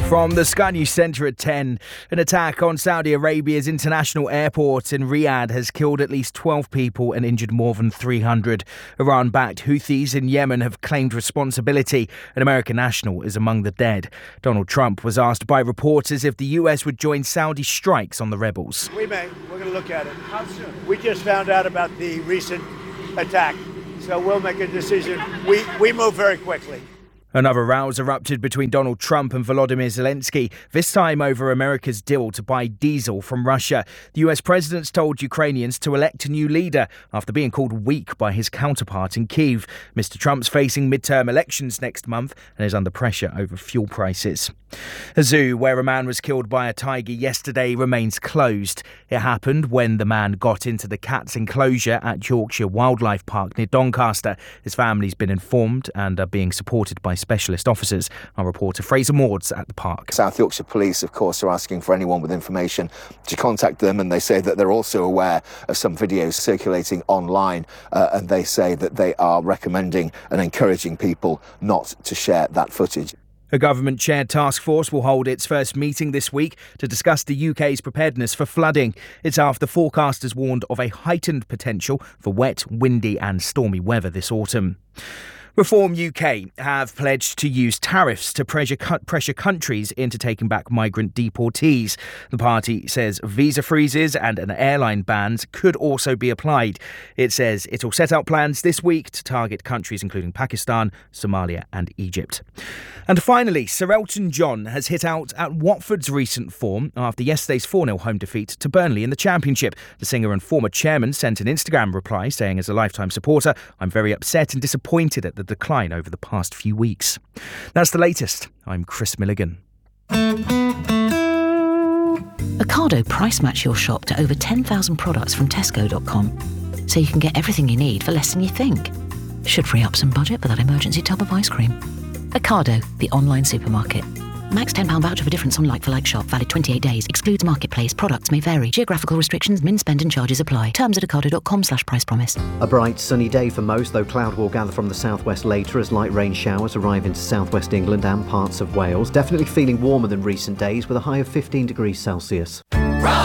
From the Sky News Centre at 10, an attack on Saudi Arabia's international airport in Riyadh has killed at least 12 people and injured more than 300. Iran-backed Houthis in Yemen have claimed responsibility. An American national is among the dead. Donald Trump was asked by reporters if the US would join Saudi strikes on the rebels. We may. We're going to look at it. How soon? We just found out about the recent attack, so we'll make a decision. We move very quickly. Another rows erupted between Donald Trump and Volodymyr Zelensky, this time over America's deal to buy diesel from Russia. The US president's told Ukrainians to elect a new leader after being called weak by his counterpart in Kyiv. Mr. Trump's facing midterm elections next month and is under pressure over fuel prices. A zoo where a man was killed by a tiger yesterday remains closed. It happened when the man got into the cat's enclosure at Yorkshire Wildlife Park near Doncaster. His family's been informed and are being supported by specialist officers. Our reporter Fraser Maud's at the park. South Yorkshire Police, of course, are asking for anyone with information to contact them, and they say that they're also aware of some videos circulating online, and they say that they are recommending and encouraging people not to share that footage. A government-chaired task force will hold its first meeting this week to discuss the UK's preparedness for flooding. It's after forecasters warned of a heightened potential for wet, windy and stormy weather this autumn. Reform UK have pledged to use tariffs to pressure countries into taking back migrant deportees. The party says visa freezes and an airline bans could also be applied. It says it'll set out plans this week to target countries including Pakistan, Somalia and Egypt. And finally, Sir Elton John has hit out at Watford's recent form after yesterday's 4-0 home defeat to Burnley in the Championship. The singer and former chairman sent an Instagram reply saying, as a lifetime supporter, I'm very upset and disappointed at the decline over the past few weeks. That's the latest. I'm Chris Milligan. Ocado price match your shop to over 10,000 products from Tesco.com, so you can get everything you need for less than you think. Should free up some budget for that emergency tub of ice cream. Ocado, the online supermarket. Max £10 voucher for difference on like-for-like shop. Valid 28 days. Excludes marketplace. Products may vary. Geographical restrictions, min spend and charges apply. Terms at ocado.com/price promise. A bright sunny day for most, though cloud will gather from the southwest later as light rain showers arrive into southwest England and parts of Wales. Definitely feeling warmer than recent days with a high of 15 degrees Celsius. Right.